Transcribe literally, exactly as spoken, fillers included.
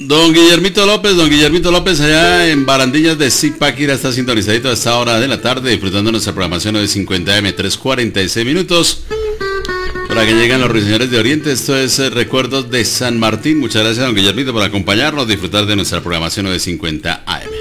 Don Guillermito López, don Guillermito López allá en Barandillas de Zipaquirá está sintonizadito a esta hora de la tarde, disfrutando nuestra programación de cincuenta eme, tres cuarenta y seis minutos. Para que lleguen los ruiseñores de Oriente, esto es eh, Recuerdos de San Martín. Muchas gracias, don Guillermito, por acompañarnos, disfrutar de nuestra programación de cincuenta A M.